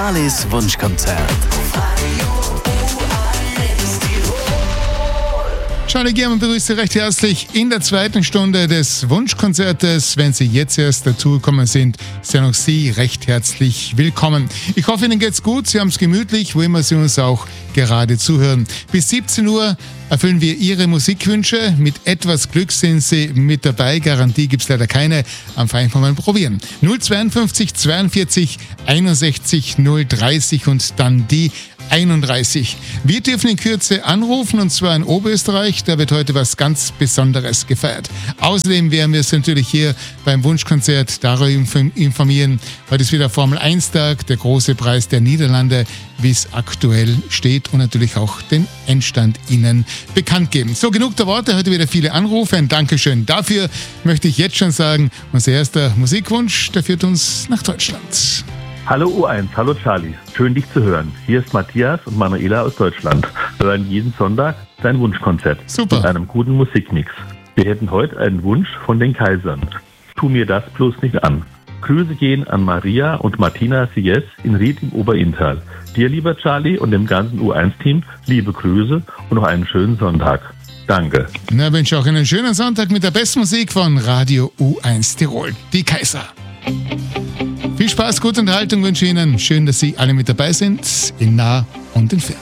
Charlies Wunschkonzert. Charlie Giermann begrüßt Sie recht herzlich in der zweiten Stunde des Wunschkonzertes. Wenn Sie jetzt erst dazugekommen sind, seien auch Sie recht herzlich willkommen. Ich hoffe, Ihnen geht's gut, Sie haben es gemütlich, wo immer Sie uns auch gerade zuhören. Bis 17 Uhr erfüllen wir Ihre Musikwünsche. Mit etwas Glück sind Sie mit dabei. Garantie gibt's leider keine. Einfach mal probieren. 052 42 61 030 und dann die 31. Wir dürfen in Kürze anrufen, und zwar in Oberösterreich. Da wird heute was ganz Besonderes gefeiert. Außerdem werden wir es natürlich hier beim Wunschkonzert darüber informieren. Heute ist wieder Formel-1-Tag, der große Preis der Niederlande, wie es aktuell steht, und natürlich auch den Endstand Ihnen bekannt geben. So, genug der Worte. Heute wieder viele Anrufe. Ein Dankeschön dafür möchte ich jetzt schon sagen. Unser erster Musikwunsch, der führt uns nach Deutschland. Hallo U1, hallo Charlie. Schön, dich zu hören. Hier ist Matthias und Manuela aus Deutschland. Wir hören jeden Sonntag dein Wunschkonzert. Super. Mit einem guten Musikmix. Wir hätten heute einen Wunsch von den Kaisern. Tu mir das bloß nicht an. Grüße gehen an Maria und Martina Sies in Ried im Oberinntal. Dir, lieber Charlie, und dem ganzen U1-Team, liebe Grüße und noch einen schönen Sonntag. Danke. Na, wünsche auch einen schönen Sonntag mit der besten Musik von Radio U1 Tirol. Die Kaiser. Viel Spaß, gute Unterhaltung wünsche ich Ihnen. Schön, dass Sie alle mit dabei sind, in nah und in fern.